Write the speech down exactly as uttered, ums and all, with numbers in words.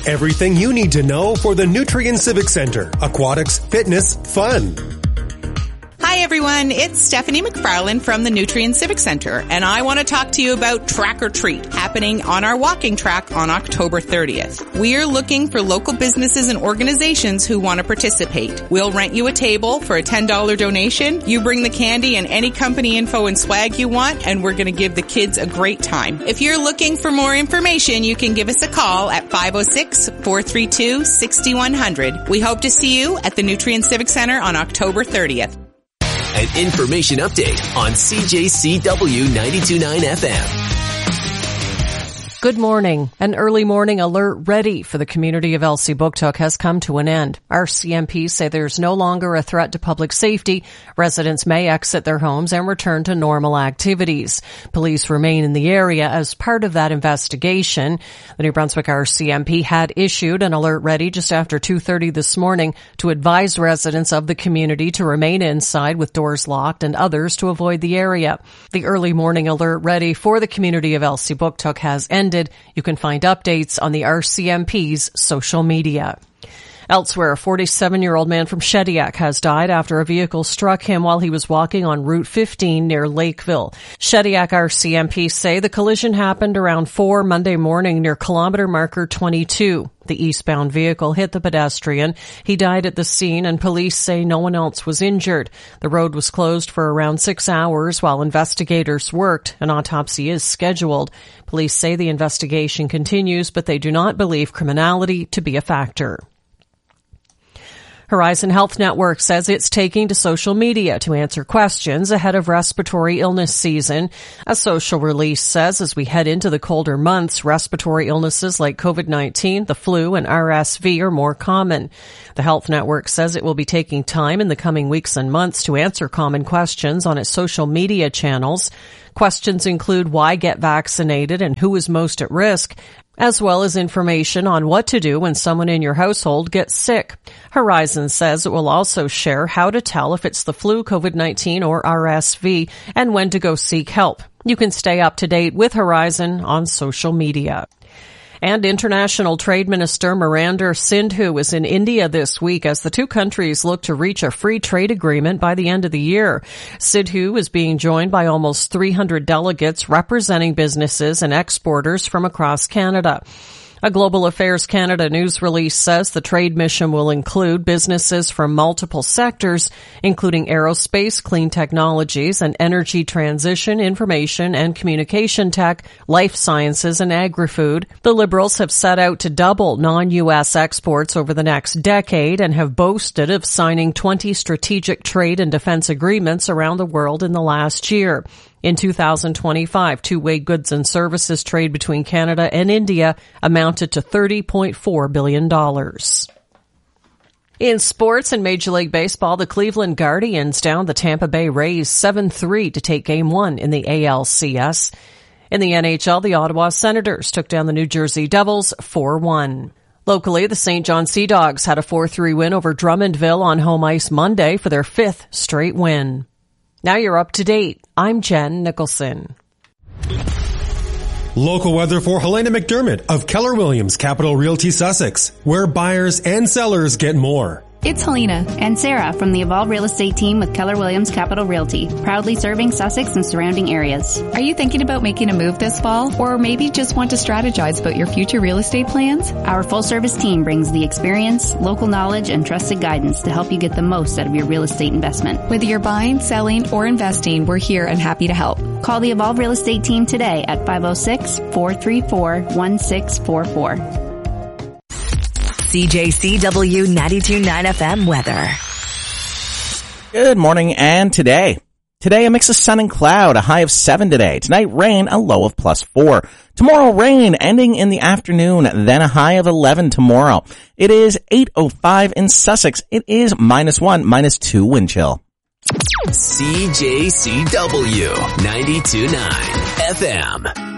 Everything you need to know for the Nutrien Civic Center. Aquatics, fitness, fun. Hi everyone, it's Stephanie McFarland from the Nutrien Civic Center, and I want to talk to you about Track or Treat, happening on our walking track on October thirtieth. We are looking for local businesses and organizations who want to participate. We'll rent you a table for a ten dollars donation. You bring the candy and any company info and swag you want, and we're going to give the kids a great time. If you're looking for more information, you can give us a call at five oh six, four three two, six one zero zero. We hope to see you at the Nutrien Civic Center on October thirtieth. An information update on C J C W ninety-two point nine F M. Good morning. An early morning alert ready for the community of Elsipogtog has come to an end. R C M P say there's no longer a threat to public safety. Residents may exit their homes and return to normal activities. Police remain in the area as part of that investigation. The New Brunswick R C M P had issued an alert ready just after two thirty this morning to advise residents of the community to remain inside with doors locked and others to avoid the area. The early morning alert ready for the community of Elsipogtog has ended. You can find updates on the R C M P's social media. Elsewhere, a forty-seven-year-old man from Shediac has died after a vehicle struck him while he was walking on Route fifteen near Lakeville. Shediac R C M P say the collision happened around four Monday morning near kilometer marker twenty-two. The eastbound vehicle hit the pedestrian. He died at the scene, and police say no one else was injured. The road was closed for around six hours while investigators worked. An autopsy is scheduled. Police say the investigation continues, but they do not believe criminality to be a factor. Horizon Health Network says it's taking to social media to answer questions ahead of respiratory illness season. A social release says as we head into the colder months, respiratory illnesses like COVID nineteen, the flu, and R S V are more common. The Health Network says it will be taking time in the coming weeks and months to answer common questions on its social media channels. Questions include why get vaccinated and who is most at risk, as well as information on what to do when someone in your household gets sick. Horizon says it will also share how to tell if it's the flu, COVID nineteen, or R S V, and when to go seek help. You can stay up to date with Horizon on social media. And International Trade Minister Marinder Sindhu is in India this week as the two countries look to reach a free trade agreement by the end of the year. Sindhu is being joined by almost three hundred delegates representing businesses and exporters from across Canada. A Global Affairs Canada news release says the trade mission will include businesses from multiple sectors, including aerospace, clean technologies, and energy transition, information and communication tech, life sciences, and agri-food. The Liberals have set out to double non-U S exports over the next decade and have boasted of signing twenty strategic trade and defense agreements around the world in the last year. In two thousand twenty-five, two-way goods and services trade between Canada and India amounted to thirty point four billion dollars. In sports and Major League Baseball, the Cleveland Guardians downed the Tampa Bay Rays seven three to take Game one in the A L C S. In the N H L, the Ottawa Senators took down the New Jersey Devils four one. Locally, the Saint John Sea Dogs had a four three win over Drummondville on home ice Monday for their fifth straight win. Now you're up to date. I'm Jen Nicholson. Local weather for Helena McDermott of Keller Williams Capital Realty Sussex, where buyers and sellers get more. It's Helena and Sarah from the Evolve Real Estate team with Keller Williams Capital Realty, proudly serving Sussex and surrounding areas. Are you thinking about making a move this fall, or maybe just want to strategize about your future real estate plans? Our full-service team brings the experience, local knowledge, and trusted guidance to help you get the most out of your real estate investment. Whether you're buying, selling, or investing, we're here and happy to help. Call the Evolve Real Estate team today at five oh six, four three four, one six four four. C J C W ninety-two point nine F M weather. Good morning and today. Today a mix of sun and cloud, a high of seven today. Tonight rain, a low of plus four. Tomorrow rain, ending in the afternoon, then a high of eleven tomorrow. It is eight oh five in Sussex. It is minus one, minus two wind chill. C J C W ninety-two point nine F M.